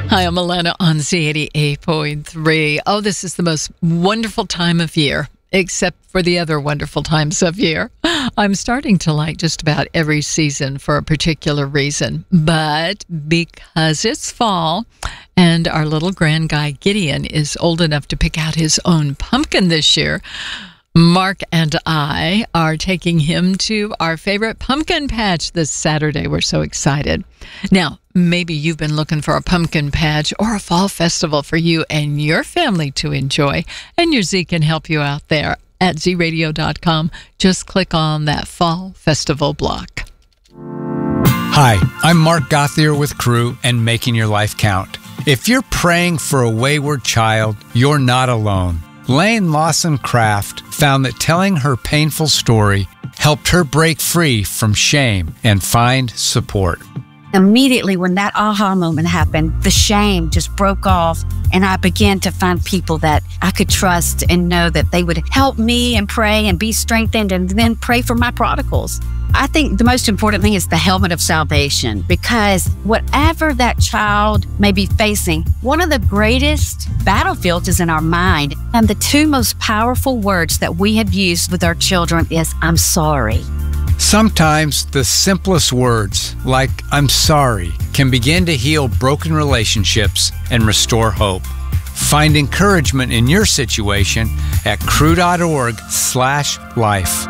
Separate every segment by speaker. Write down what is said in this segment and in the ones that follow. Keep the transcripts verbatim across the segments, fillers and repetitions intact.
Speaker 1: Hi, I'm Alana on Z eighty-eight point three. Oh, this is the most wonderful time of year, except for the other wonderful times of year. I'm starting to like just about every season for a particular reason, but because it's fall and our little grand guy Gideon is old enough to pick out his own pumpkin this year, Mark and I are taking him to our favorite pumpkin patch this Saturday. We're so excited. Now, maybe you've been looking for a pumpkin patch or a fall festival for you and your family to enjoy, and your Z can help you out there at z radio dot com. Just click on that fall festival block.
Speaker 2: Hi, I'm Mark Gothier with Crew and Making Your Life Count. If you're praying for a wayward child, you're not alone. Lane Lawson Craft found that telling her painful story helped her break free from shame and find support.
Speaker 3: Immediately when that aha moment happened, the shame just broke off, and I began to find people that I could trust and know that they would help me and pray and be strengthened, and then pray for my prodigals. I think the most important thing is the helmet of salvation, because whatever that child may be facing, one of the greatest battlefields is in our mind. And the two most powerful words that we have used with our children is, I'm sorry.
Speaker 2: Sometimes the simplest words, like I'm sorry, can begin to heal broken relationships and restore hope. Find encouragement in your situation at crew.org slash life.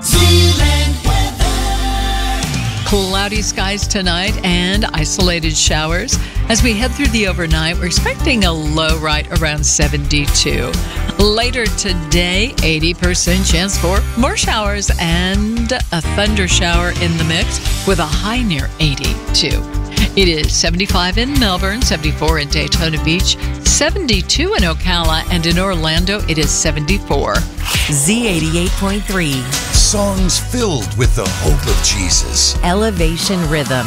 Speaker 1: Cloudy skies tonight and isolated showers. As we head through the overnight, we're expecting a low right around seventy-two. Later today, eighty percent chance for more showers and a thunder shower in the mix with a high near eighty-two. It is seventy-five in Melbourne, seventy-four in Daytona Beach, seventy-two in Ocala, and in Orlando, it is seventy-four.
Speaker 4: Z eighty-eight point three.
Speaker 5: Songs filled with the hope of Jesus.
Speaker 4: Elevation Rhythm.